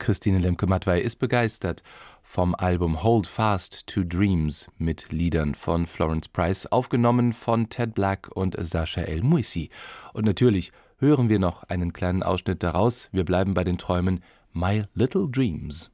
Christine Lemke-Mattwey ist begeistert vom Album Hold Fast to Dreams mit Liedern von Florence Price, aufgenommen von Ted Black und Sascha El-Mouissi. Und natürlich hören wir noch einen kleinen Ausschnitt daraus. Wir bleiben bei den Träumen. My Little Dreams.